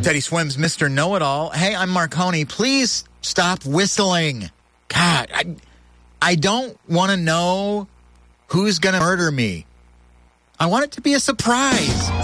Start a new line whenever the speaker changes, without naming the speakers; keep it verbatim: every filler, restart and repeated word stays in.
Teddy Swims, Mister Know-It-All. Hey, I'm Marconi. Please stop whistling. God, I, I don't want to know who's going to murder me. I want it to be a surprise.